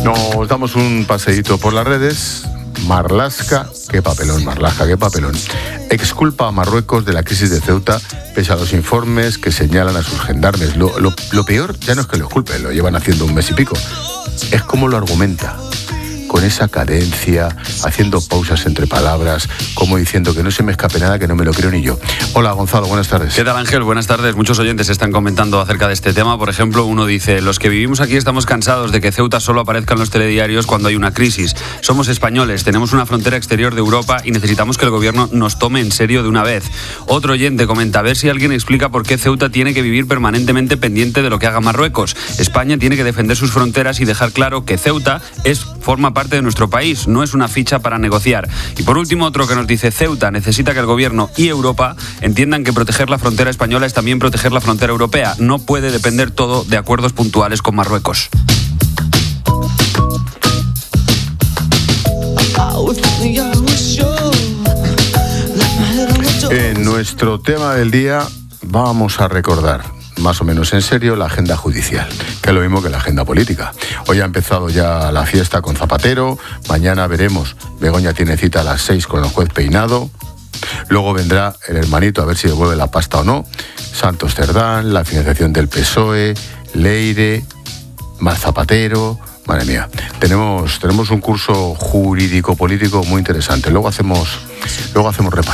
Nos damos un paseíto por las redes. Marlaska, qué papelón, Marlaska, qué papelón. Exculpa a Marruecos de la crisis de Ceuta, pese a los informes que señalan a sus gendarmes. Lo peor ya no es que lo exculpen, lo llevan haciendo un mes y pico. Es como lo argumenta, con esa cadencia, haciendo pausas entre palabras, como diciendo que no se me escape nada, que no me lo creo ni yo. Hola, Gonzalo, buenas tardes. ¿Qué tal, Ángel? Buenas tardes. Muchos oyentes están comentando acerca de este tema. Por ejemplo, uno dice: los que vivimos aquí estamos cansados de que Ceuta solo aparezca en los telediarios cuando hay una crisis. Somos españoles, tenemos una frontera exterior de Europa y necesitamos que el gobierno nos tome en serio de una vez. Otro oyente comenta: a ver si alguien explica por qué Ceuta tiene que vivir permanentemente pendiente de lo que haga Marruecos. España tiene que defender sus fronteras y dejar claro que Ceuta forma parte de nuestro país, no es una ficha para negociar. Y por último, otro que nos dice: Ceuta necesita que el gobierno y Europa entiendan que proteger la frontera española es también proteger la frontera europea. No puede depender todo de acuerdos puntuales con Marruecos. En nuestro tema del día vamos a recordar, más o menos en serio, la agenda judicial, que es lo mismo que la agenda política. Hoy ha empezado ya la fiesta con Zapatero, mañana veremos, Begoña tiene cita a las 6 con el juez Peinado, luego vendrá el hermanito a ver si devuelve la pasta o no, Santos Cerdán, la financiación del PSOE, Leire, más Zapatero. Madre mía, tenemos un curso jurídico-político muy interesante. Luego hacemos repaso.